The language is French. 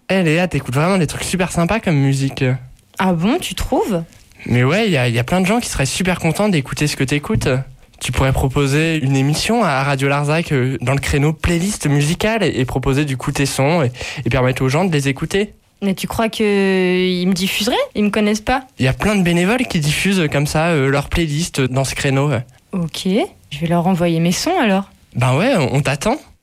Léa, t'écoutes vraiment des trucs super sympas comme musique. Ah bon, tu trouves? Mais ouais, il y a plein de gens qui seraient super contents d'écouter ce que t'écoutes. Tu pourrais proposer une émission à Radio Larzac dans le créneau playlist musicale et proposer du coup tes sons et permettre aux gens de les écouter. Mais tu crois qu'ils me diffuseraient? Ils me connaissent pas? Il y a plein de bénévoles qui diffusent comme ça leur playlist dans ce créneau. Ok, je vais leur envoyer mes sons alors. Ben ouais, on t'attend.